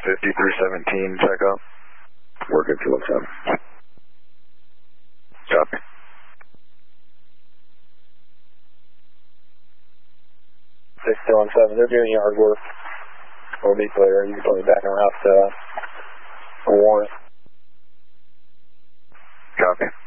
50 through 17, check up. Working 217. Copy. 617, they're doing yard work. We'll be clear. You can put me back around to Warren. Copy.